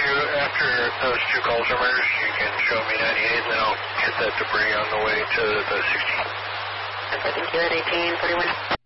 after those two calls are merged, you can show me 98, and then I'll get that debris on the way to the 16. I think you're at 1841.